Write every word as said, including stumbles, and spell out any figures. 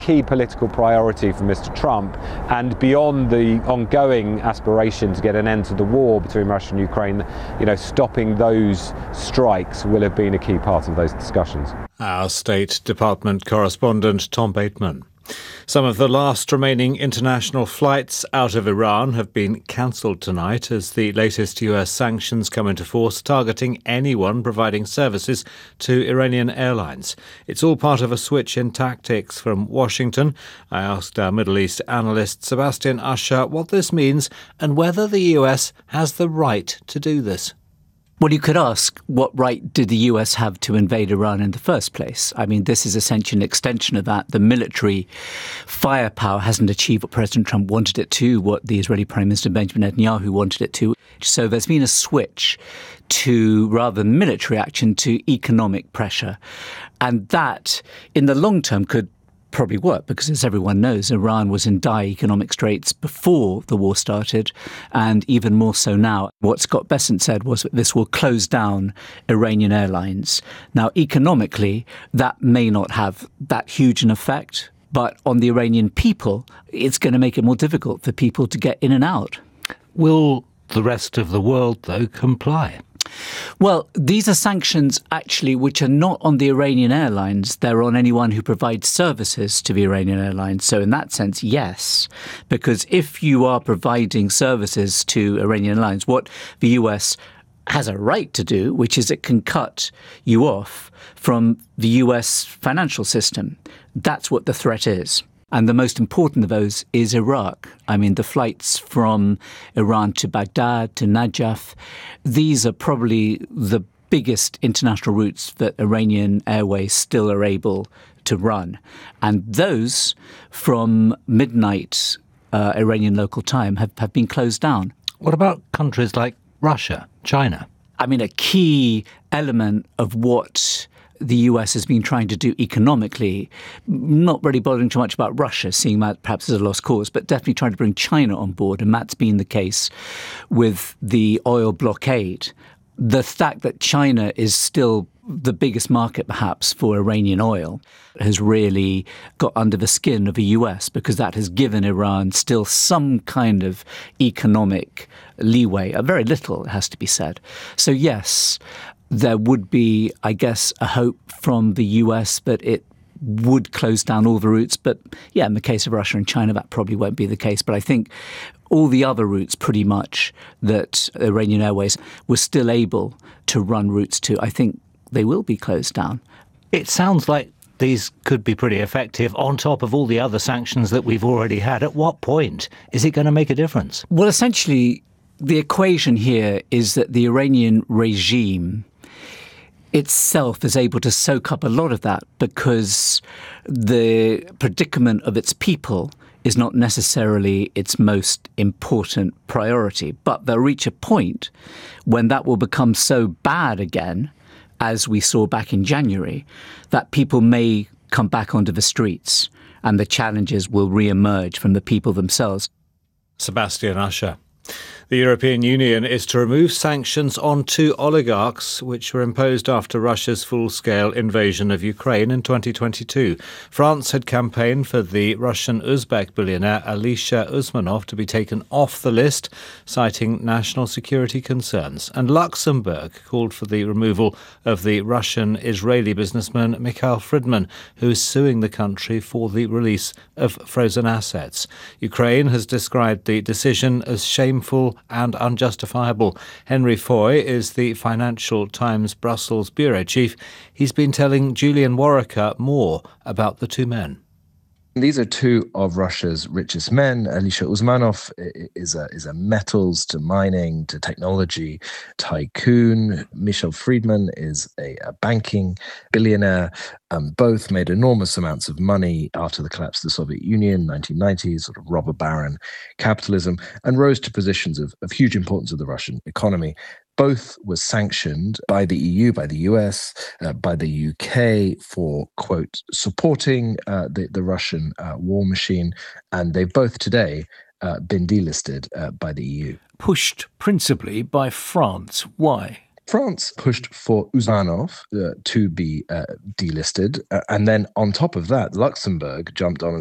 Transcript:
Key political priority for Mister Trump, and beyond the ongoing aspiration to get an end to the war between Russia and Ukraine, you know, stopping those strikes will have been a key part of those discussions. Our State Department correspondent Tom Bateman. Some of the last remaining international flights out of Iran have been cancelled tonight as the latest U S sanctions come into force, targeting anyone providing services to Iranian airlines. It's all part of a switch in tactics from Washington. I asked our Middle East analyst Sebastian Usher what this means and whether the U S has the right to do this. Well, you could ask, what right did the U S have to invade Iran in the first place? I mean, this is essentially an extension of that. The military firepower hasn't achieved what President Trump wanted it to, what the Israeli Prime Minister Benjamin Netanyahu wanted it to. So there's been a switch to, rather than military action, to economic pressure. And that, in the long term, could probably work because, as everyone knows, Iran was in dire economic straits before the war started, and even more so now. What Scott Bessent said was that this will close down Iranian airlines. Now, economically, that may not have that huge an effect, but on the Iranian people, it's going to make it more difficult for people to get in and out. Will the rest of the world, though, comply? Well, these are sanctions, actually, which are not on the Iranian airlines. They're on anyone who provides services to the Iranian airlines. So in that sense, yes, because if you are providing services to Iranian airlines, what the U S has a right to do, which is it can cut you off from the U S financial system. That's what the threat is. And the most important of those is Iraq. I mean, the flights from Iran to Baghdad, to Najaf, these are probably the biggest international routes that Iranian Airways still are able to run. And those, from midnight uh, Iranian local time, have, have been closed down. What about countries like Russia, China? I mean, a key element of what the U S has been trying to do economically, not really bothering too much about Russia, seeing that perhaps as a lost cause, but definitely trying to bring China on board. And that's been the case with the oil blockade. The fact that China is still the biggest market, perhaps, for Iranian oil has really got under the skin of the U S because that has given Iran still some kind of economic leeway, a very little, it has to be said. So, yes, there would be, I guess, a hope from the U S that it would close down all the routes. But yeah, in the case of Russia and China, that probably won't be the case. But I think all the other routes, pretty much, that Iranian Airways was still able to run routes to, I think they will be closed down. It sounds like these could be pretty effective on top of all the other sanctions that we've already had. At what point is it going to make a difference? Well, essentially, the equation here is that the Iranian regime itself is able to soak up a lot of that because the predicament of its people is not necessarily its most important priority. But they'll reach a point when that will become so bad again, as we saw back in January, that people may come back onto the streets and the challenges will re-emerge from the people themselves. Sebastian Usher. The European Union is to remove sanctions on two oligarchs which were imposed after Russia's full-scale invasion of Ukraine in twenty twenty-two. France had campaigned for the Russian Uzbek billionaire Alisher Usmanov to be taken off the list, citing national security concerns. And Luxembourg called for the removal of the Russian-Israeli businessman Mikhail Fridman, who is suing the country for the release of frozen assets. Ukraine has described the decision as shameful and unjustifiable. Henry Foy is the Financial Times Brussels bureau chief. He's been telling Julian Warwicker more about the two men. These are two of Russia's richest men. Alisher Usmanov is a is a metals to mining to technology tycoon. Mikhail Fridman is a, a banking billionaire. Um, both made enormous amounts of money after the collapse of the Soviet Union, nineteen nineties, sort of robber baron capitalism, and rose to positions of, of huge importance of the Russian economy. Both were sanctioned by the E U, by the U S, uh, by the U K for, quote, supporting uh, the, the Russian uh, war machine. And they've both today uh, been delisted uh, by the E U. Pushed principally by France. Why? France pushed for Usmanov uh, to be uh, delisted. Uh, and then on top of that, Luxembourg jumped on and